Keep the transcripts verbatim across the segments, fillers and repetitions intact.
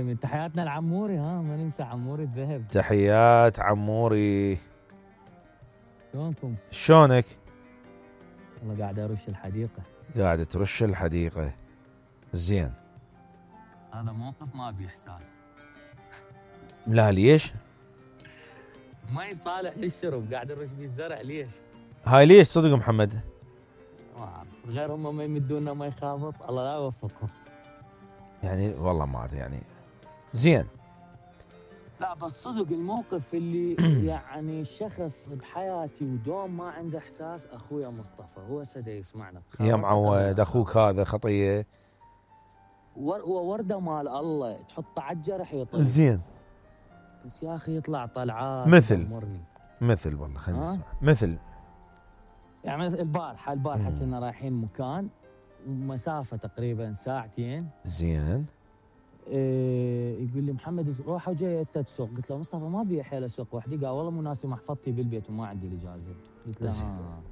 من تحياتنا العموري، ها ما ننسى عموري الذهب. تحيات عموري. شلونكم؟ شلونك؟ والله قاعد ارش الحديقه. قاعد ترش الحديقه. زين. هذا موقف ما بيه احساس. لا ليش؟ ما يصالح للشرب، قاعد ارش بيه الزرع. ليش؟ هاي ليش صدق محمد؟ ما اعرف، غير هم ما يمدونا ما يخابط، الله لا يوفقهم. يعني والله ما ادري يعني. زين. لا بس صدق الموقف اللي يعني شخص بحياتي ودوم ما عنده احساس، اخويا مصطفى هو سدى يسمعنا. يا معود اخوك هذا خطيه. ور هو ورده مال الله، تحطه على الجرح يطلع. زين. بس يا اخي يطلع طلعات مثل تدمرني. مثل والله خلينا نسمع. مثل يعني البارحه البارحه كنا رايحين مكان مسافه تقريبا ساعتين. زين. إيه يقول لي محمد روح وجاي انت تسوق. قلت له مصطفى ما بي حيل اسوق وحدي. قال والله مو ناسي محفظتي بالبيت وما عندي الاجازه. قلت له ها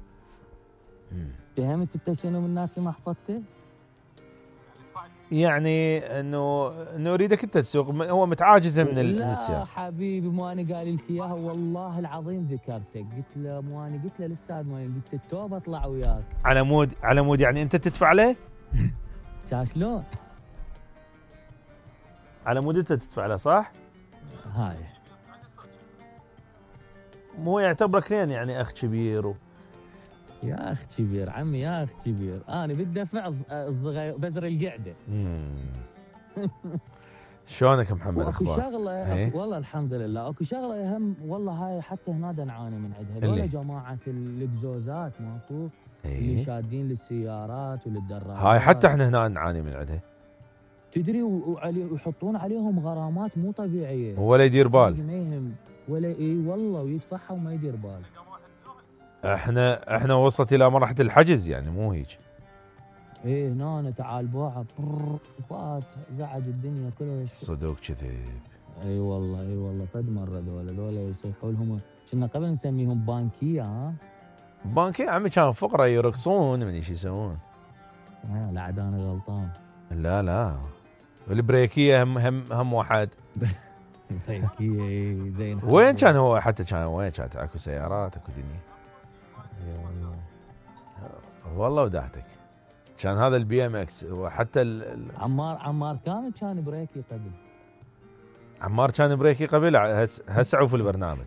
فهمت انت شنو من ناسي محفظتي؟ يعني انه انه يريدك انت تسوق، هو متعاجزه من السياق. لا حبيبي مو انا قال لك اياها والله العظيم ذكرتك. قلت له مو انا، قلت له الاستاذ مالي، قلت التوبه اطلع وياك. على مود على مود يعني انت تدفع له؟ شا شلون؟ على مود انت تدفع له صح؟ هاي مو يعتبرك لين يعني اخ كبير و... يا اخ كبير عمي، يا اخ كبير انا بالدفع الصغير بزر القعده. شلونك محمد اخو اخبار؟ شغله والله الحمد لله. اكو شغله يهم والله، هاي حتى هنا نعاني من عندها. هذول جماعه الاكزوزات ماكو اللي شادين للسيارات وللدراجات. هاي حتى احنا هنا نعاني من عندها. تدري ويحطون عليهم غرامات مو طبيعيه ولا يدير بال. ما يهم ولا اي والله، ويدفعها وما يدير بال. احنا احنا وصلت الى مرحله الحجز يعني مو هيك. ايه هنا أنا تعال بوعه فات زعج الدنيا كلها. صدق كذب. اي والله اي والله قد مره ذولا ذولا يصيحوا لهم. كنا قبل نسميهم بانكيه. ها بانكيه عمي كانوا فقراء يرقصون من ايش يسوون. اه لا عاد انا غلطان. لا لا والبريكيه هم هم هم واحد. بريكيه زين. وين كان هو حتى كان وين كانت اكو سيارات اكو دنيا. والله والله ودعتك. كان هذا البي ام اكس وحتى ال... عمار عمار كامل كان بريكي قبل. عمار كان بريكي قبل. هس هسعوا في البرنامج.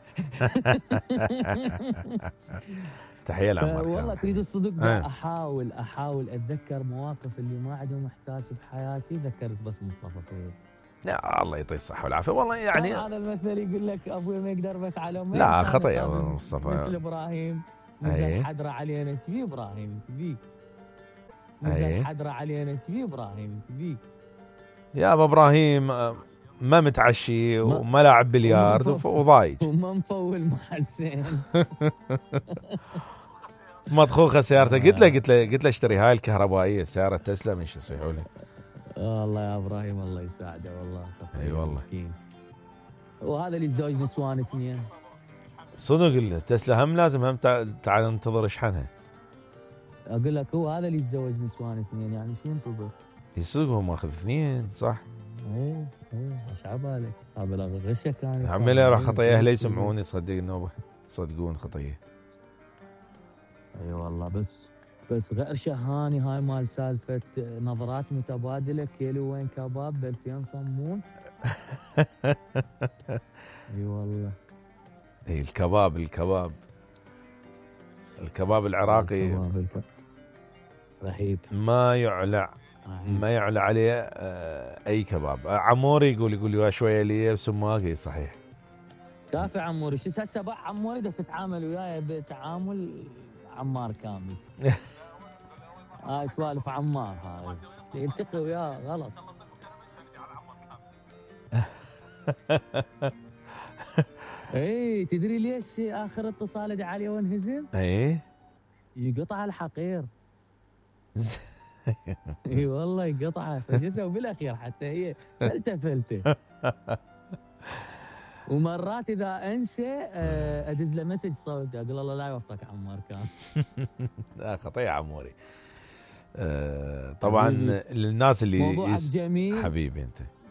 تحيه لعمار. والله تريد الصدق احاول احاول اتذكر مواقف اللي ما عندهم احساس بحياتي. ذكرت بس مصطفى فوق. لا الله يعطيه الصحه والعافيه والله يعني. هذا المثل يقول لك ابوي ما يقدر بك على امي. لا خطا يا مصطفى. مثل ابراهيم نزل حدره علينا ايش بيه ابراهيم ايش بيه؟ نزل حدره علينا ايش بيه ابراهيم ايش بيه؟ يا ابو ابراهيم ما متعشي وما لاعب بليارد وضايج وما مفول مع السين. مطخوخه سيارته. قلت له قلت له قلت له اشتري هاي الكهربائيه سياره تسلا من شو يصيحوا له. والله يا ابراهيم الله يساعده والله. اي والله مسكين. وهذا اللي يتزوج نسوان اثنين. صدق تسلا هم لازم هم تعال ننتظر اشحنها. اقول لك هو هذا اللي يتزوج نسوان اثنين يعني شو ينتظر؟ يصدق هو ماخذ اثنين صح؟ ايه ايه ايش عبالك؟ ابلغ غشه كان. عمي لا راح خطيه اهله يسمعوني صدق انه يصدقون خطيه. اي والله بس بس غير شهاني هاي مال سالفه نظرات متبادله كيلو وين كباب ب ألفين صمون. اي والله. اي الكباب الكباب الكباب العراقي الكباب رهيب ما يعلى ما يعلى عليه اي كباب. عموري يقول يقول لي شويه لي سماقي صحيح. كافي عموري شو هسه بح عموري بدك تتعامل وياي بتعامل عمار كامل. هاي سوالف عمار هاي يلتقي وياه غلط. اي تدري ليش اخر اتصال ادعي عليه وانهزم؟ اي يقطع الحقير. اي والله يقطعه. فشو اسوي بالاخير حتى هي فلته فلته. ومرات اذا انسى ادز له مسج صوتي اقول الله لا يوفقك عمار كان. لا خطيه عموري. أه طبعا للناس اللي موضوعك يس... جميل حبيبي انت